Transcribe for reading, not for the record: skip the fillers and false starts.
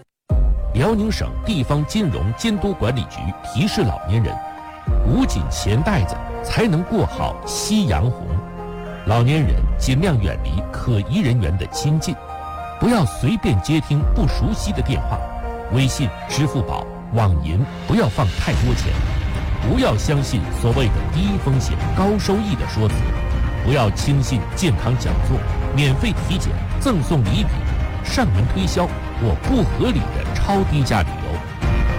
辽宁省地方金融监督管理局提示老年人，捂紧钱袋子才能过好夕阳红。老年人尽量远离可疑人员的亲近，不要随便接听不熟悉的电话，微信、支付宝、网银不要放太多钱，不要相信所谓的低风险高收益的说辞，不要轻信健康讲座、免费体检、赠送礼品、上门推销或不合理的超低价礼